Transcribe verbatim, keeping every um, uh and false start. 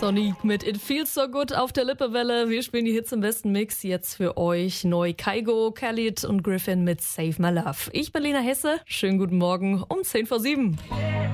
Sonic mit It Feels So Good auf der Lippewelle. Wir spielen die Hits im besten Mix. Jetzt für euch neu Kygo, Khalid und Griffin mit Save My Love. Ich bin Lena Hesse. Schönen guten Morgen um zehn vor sieben.